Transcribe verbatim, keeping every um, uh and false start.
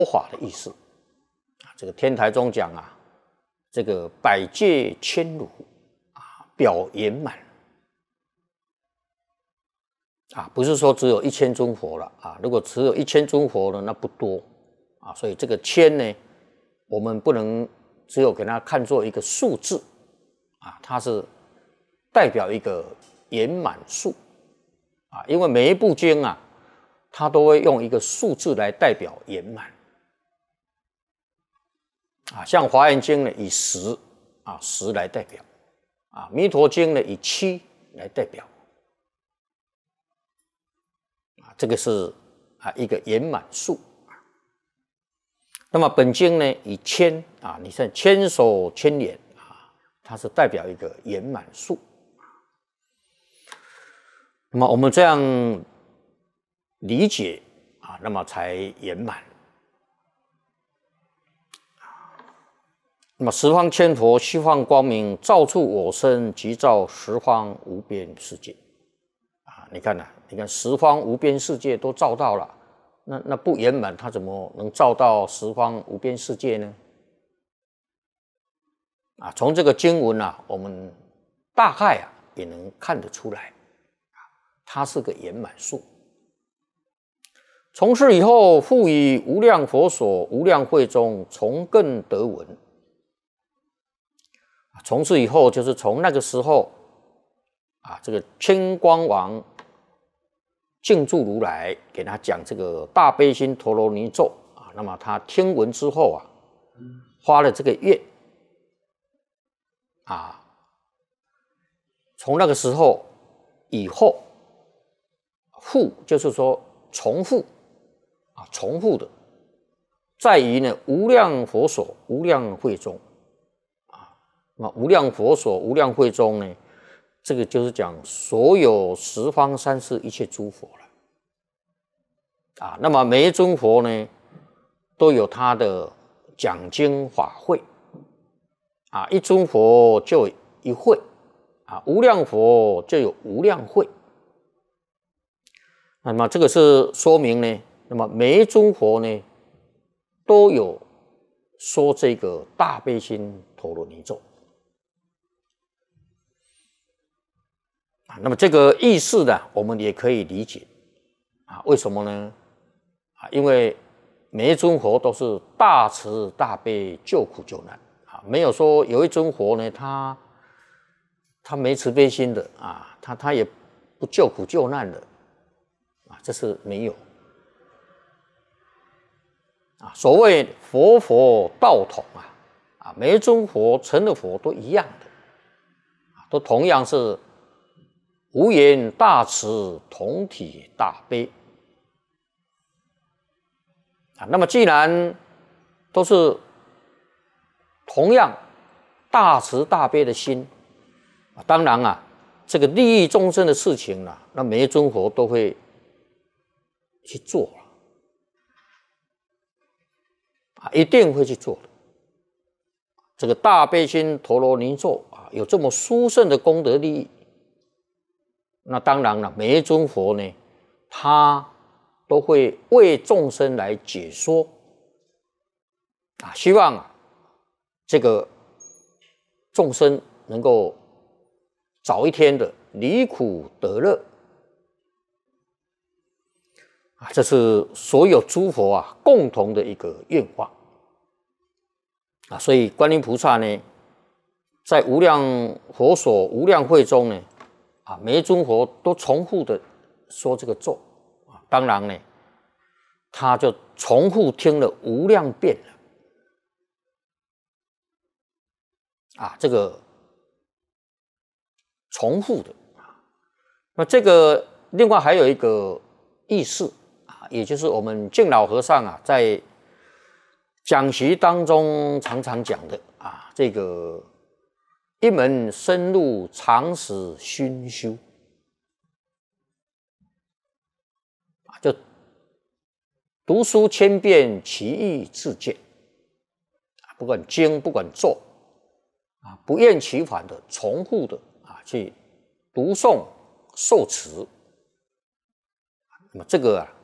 法的意思。这个天台宗讲啊，这个百界千如啊，表圆满啊，不是说只有一千尊佛了啊。如果只有一千尊佛呢，那不多啊。所以这个千呢，我们不能只有给它看作一个数字啊，它是代表一个圆满数啊。因为每一部经啊，它都会用一个数字来代表圆满。啊，像《华严经》呢，以十啊十来代表；啊，《弥陀经》呢，以七来代表。啊，这个是啊一个圆满数。那么本经呢，以千啊，你看千手千眼啊，它是代表一个圆满数。那么我们这样理解啊，那么才圆满。那么十方千佛虚幻光明，照处我身，即照十方无边世界。啊，你看呐、啊，你看十方无边世界都照到了，那那不圆满，它怎么能照到十方无边世界呢？啊，从这个经文啊，我们大概啊也能看得出来，它是个圆满数。从是以后，复以无量佛所、无量慧中，从更得闻。从此以后，就是从那个时候啊，这个千光王净住如来给他讲这个大悲心陀罗尼咒啊，那么他听闻之后啊，发了这个愿啊，从那个时候以后，复就是说重复啊，重复的，在于呢无量佛所、无量慧中。那无量佛所、无量慧中呢，这个就是讲所有十方三世一切诸佛了啊。那么每一尊佛呢，都有他的讲经法会啊，一尊佛就有一会啊，无量佛就有无量会。那么这个是说明呢，那么每一尊佛呢，都有说这个大悲心陀罗尼咒。那么这个意思呢，我们也可以理解啊？为什么呢？啊，因为每一尊佛都是大慈大悲，救苦救难啊，没有说有一尊佛呢，他他没慈悲心的啊，他他也不救苦救难的啊，这是没有啊。所谓佛佛道同啊，啊，每一尊佛成的佛都一样的，都同样是。无言大慈，同体大悲啊。那么既然都是同样大慈大悲的心，当然啊，这个利益众生的事情啊，那每一尊佛都会去做啊，一定会去做的。这个大悲心陀罗尼咒啊，有这么殊胜的功德利益。那当然了，每一尊佛呢，他都会为众生来解说啊，希望啊，这个众生能够早一天的离苦得乐啊，这是所有诸佛啊共同的一个愿望啊。所以观音菩萨呢，在无量佛所、无量慧中呢。啊，每一尊佛都重复的说这个咒啊，当然呢，他就重复听了无量遍了啊，这个重复的啊，那这个另外还有一个意思啊，也就是我们净老和尚啊在讲习当中常常讲的啊，这个。一门深入，常识熏修啊，就读书千遍，其义自见啊。不管经，不管咒啊，不厌其烦的重复的啊去读诵受持。那么这个啊，